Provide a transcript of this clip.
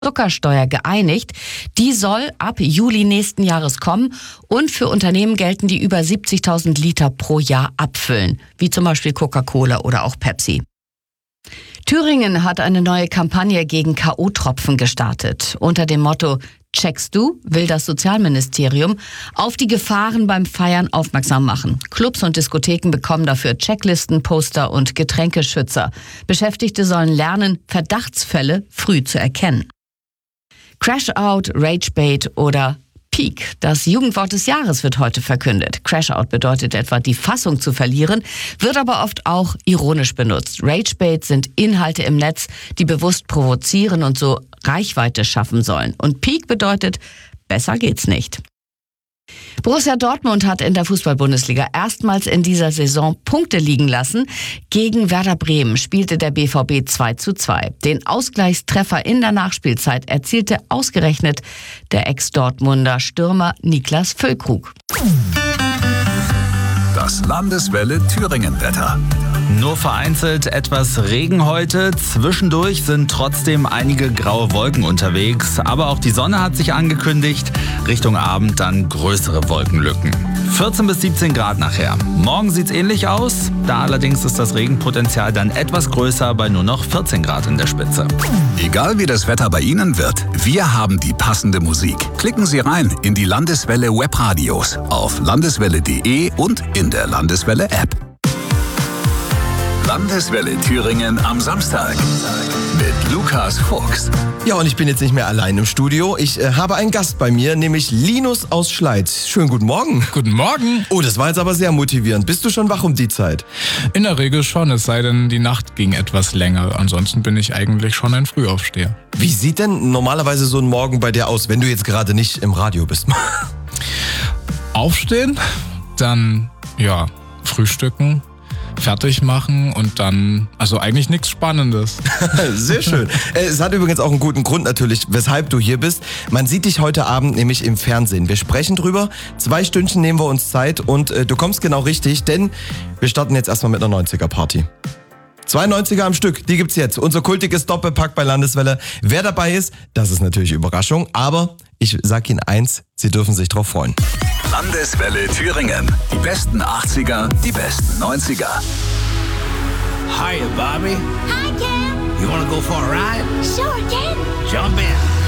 Zuckersteuer geeinigt. Die soll ab Juli nächsten Jahres kommen und für Unternehmen gelten, die über 70.000 Liter pro Jahr abfüllen, wie zum Beispiel Coca-Cola oder auch Pepsi. Thüringen hat eine neue Kampagne gegen K.O.-Tropfen gestartet. Unter dem Motto "Checkst du?" will das Sozialministerium auf die Gefahren beim Feiern aufmerksam machen. Clubs und Diskotheken bekommen dafür Checklisten, Poster und Getränkeschützer. Beschäftigte sollen lernen, Verdachtsfälle früh zu erkennen. Crashout, Ragebait oder Peak. Das Jugendwort des Jahres wird heute verkündet. Crashout bedeutet etwa, die Fassung zu verlieren, wird aber oft auch ironisch benutzt. Ragebait sind Inhalte im Netz, die bewusst provozieren und so Reichweite schaffen sollen. Und Peak bedeutet, besser geht's nicht. Borussia Dortmund hat in der Fußball-Bundesliga erstmals in dieser Saison Punkte liegen lassen. Gegen Werder Bremen spielte der BVB 2:2. Den Ausgleichstreffer in der Nachspielzeit erzielte ausgerechnet der Ex-Dortmunder Stürmer Niklas Füllkrug. Das Landeswelle Thüringen-Wetter. Nur vereinzelt etwas Regen heute. Zwischendurch sind trotzdem einige graue Wolken unterwegs. Aber auch die Sonne hat sich angekündigt. Richtung Abend dann größere Wolkenlücken. 14 bis 17 Grad nachher. Morgen sieht's ähnlich aus. Da allerdings ist das Regenpotenzial dann etwas größer bei nur noch 14 Grad in der Spitze. Egal wie das Wetter bei Ihnen wird, wir haben die passende Musik. Klicken Sie rein in die Landeswelle Webradios auf landeswelle.de und in der Landeswelle App. Landeswelle Thüringen am Samstag mit Lukas Fuchs. Ja, und ich bin jetzt nicht mehr allein im Studio. Ich habe einen Gast bei mir, nämlich Linus aus Schleiz. Schönen guten Morgen. Guten Morgen. Oh, das war jetzt aber sehr motivierend. Bist du schon wach um die Zeit? In der Regel schon, es sei denn, die Nacht ging etwas länger. Ansonsten bin ich eigentlich schon ein Frühaufsteher. Wie sieht denn normalerweise so ein Morgen bei dir aus, wenn du jetzt gerade nicht im Radio bist? Aufstehen, dann, frühstücken, fertig machen und dann, also eigentlich nichts Spannendes. Sehr schön. Es hat übrigens auch einen guten Grund natürlich, weshalb du hier bist. Man sieht dich heute Abend nämlich im Fernsehen. Wir sprechen drüber. 2 Stündchen nehmen wir uns Zeit und du kommst genau richtig, denn wir starten jetzt erstmal mit einer 90er-Party. 2 90er am Stück, die gibt's jetzt. Unser kultiges Doppelpack bei Landeswelle. Wer dabei ist, das ist natürlich Überraschung, aber ich sag Ihnen eins, Sie dürfen sich drauf freuen. Landeswelle Thüringen. Die besten 80er, die besten 90er. Hiya, Bobby. Hi, Ken. You wanna go for a ride? Sure, Ken. Jump in.